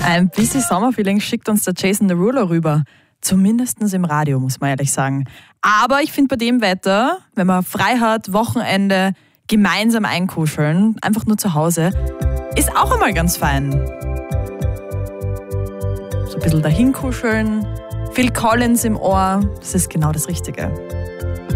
Ein bisschen Sommerfeeling schickt uns der Jason Derulo rüber. Zumindest im Radio, muss man ehrlich sagen. Aber ich finde bei dem Wetter, wenn man frei hat, Wochenende, gemeinsam einkuscheln, einfach nur zu Hause, ist auch einmal ganz fein. So ein bisschen dahinkuscheln, Phil Collins im Ohr, das ist genau das Richtige.